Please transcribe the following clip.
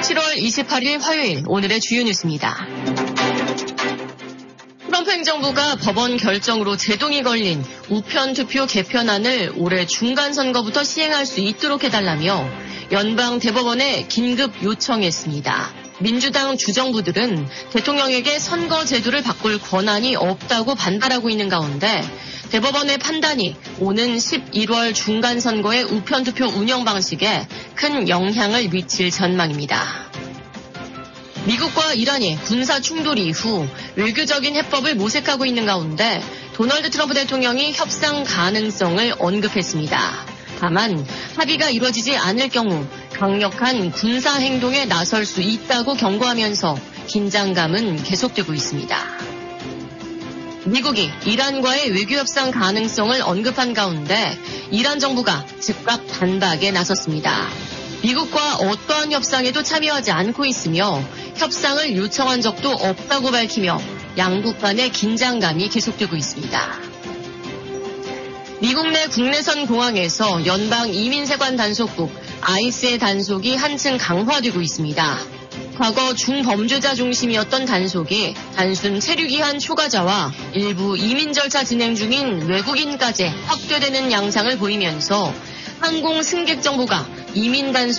7월 28일 화요일 오늘의 주요 뉴스입니다. 트럼프 행정부가 법원 결정으로 제동이 걸린 우편 투표 개편안을 올해 중간선거부터 시행할 수 있도록 해달라며 연방 대법원에 긴급 요청했습니다. 민주당 주정부들은 대통령에게 선거 제도를 바꿀 권한이 없다고 반발하고 있는 가운데 대법원의 판단이 오는 11월 중간선거의 우편투표 운영 방식에 큰 영향을 미칠 전망입니다. 미국과 이란이 군사 충돌 이후 외교적인 해법을 모색하고 있는 가운데 도널드 트럼프 대통령이 협상 가능성을 언급했습니다. 다만 합의가 이루어지지 않을 경우 강력한 군사 행동에 나설 수 있다고 경고하면서 긴장감은 계속되고 있습니다. 미국이 이란과의 외교협상 가능성을 언급한 가운데 이란 정부가 즉각 반박에 나섰습니다. 미국과 어떠한 협상에도 참여하지 않고 있으며 협상을 요청한 적도 없다고 밝히며 양국 간의 긴장감이 계속되고 있습니다. 미국 내 국내선 공항에서 연방 이민세관 단속국 ICE의 단속이 한층 강화되고 있습니다. 과거 중범죄자 중심이었던 단속이 단순 체류기한 초과자와 일부 이민 절차 진행 중인 외국인까지 확대되는 양상을 보이면서 항공 승객 정보가 이민 단속